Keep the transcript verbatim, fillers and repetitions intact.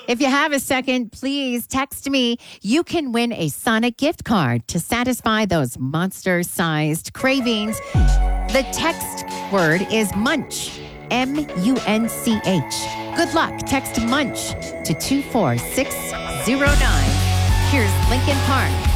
If you have a second, please text me. You can win a Sonic gift card to satisfy those monster-sized cravings. The text word is munch, M U N C H. Good luck. Text munch to two four six zero nine. Here's Lincoln Park.